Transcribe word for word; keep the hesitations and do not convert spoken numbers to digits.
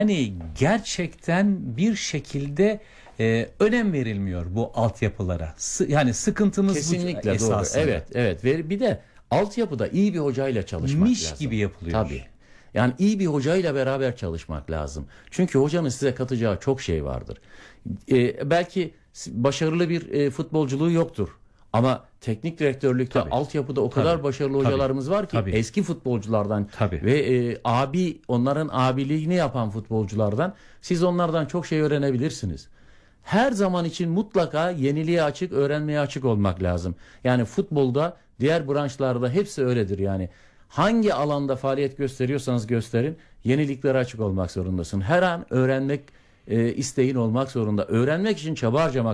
Yani gerçekten bir şekilde e, önem verilmiyor bu altyapılara. Sı- yani sıkıntımız Kesinlikle bu doğru. esasında. Evet, evet. Ve bir de altyapıda iyi bir hocayla çalışmak Miş lazım. gibi yapılıyor. Tabii. Yani iyi bir hocayla beraber çalışmak lazım. Çünkü hocanın size katacağı çok şey vardır. Ee, belki başarılı bir e, futbolculuğu yoktur. Ama teknik direktörlükte, Tabii. altyapıda o Tabii. kadar başarılı Tabii. hocalarımız var ki Tabii. eski futbolculardan Tabii. ve e, abi onların abiliğini yapan futbolculardan siz onlardan çok şey öğrenebilirsiniz. Her zaman için mutlaka yeniliğe açık, öğrenmeye açık olmak lazım. Yani futbolda, diğer branşlarda hepsi öyledir yani. Hangi alanda faaliyet gösteriyorsanız gösterin, yeniliklere açık olmak zorundasın. Her an öğrenmek e, isteğin olmak zorunda. Öğrenmek için çaba harcamak